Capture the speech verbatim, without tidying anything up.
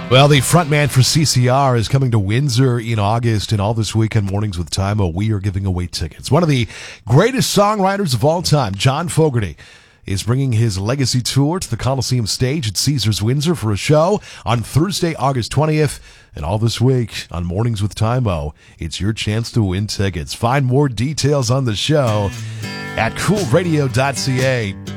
Well, the frontman for C C R is coming to Windsor in August, and all this weekend, Mornings with Tymo, we are giving away tickets. One of the greatest songwriters of all time, John Fogerty, is bringing his legacy tour to the Coliseum stage at Caesars Windsor for a show on Thursday, August twentieth. And all this week on Mornings with Tymo, it's your chance to win tickets. Find more details on the show at cool radio dot c a.